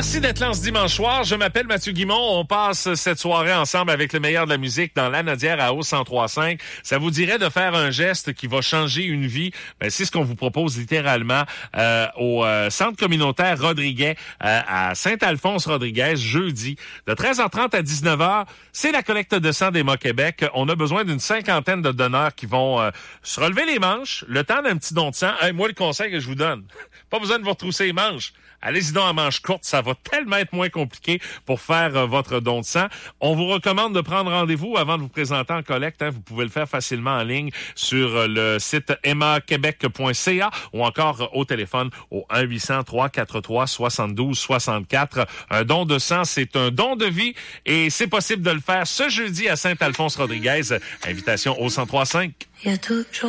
Merci d'être là en ce dimanche soir. Je m'appelle Mathieu Guimond. On passe cette soirée ensemble avec le meilleur de la musique dans l'Anaudière à Haut 103.5. Ça vous dirait de faire un geste qui va changer une vie? Ben, c'est ce qu'on vous propose littéralement au Centre communautaire Rodriguet à Saint-Alphonse-Rodriguez, jeudi, de 13h30 à 19h. C'est la collecte de sang d'Emma Québec. On a besoin d'une 50aine de donneurs qui vont se relever les manches, le temps d'un petit don de sang. Hey, moi, le conseil que je vous donne, pas besoin de vous retrousser les manches. Allez-y donc en manches courtes, ça va tellement être moins compliqué pour faire votre don de sang. On vous recommande de prendre rendez-vous avant de vous présenter en collecte. Vous pouvez le faire facilement en ligne sur le site emmaquebec.ca ou encore au téléphone au 1-800-343-72-64. Un don de sang, c'est un don de vie et c'est possible de le faire ce jeudi à Saint-Alphonse-Rodriguez. Invitation au 103.5.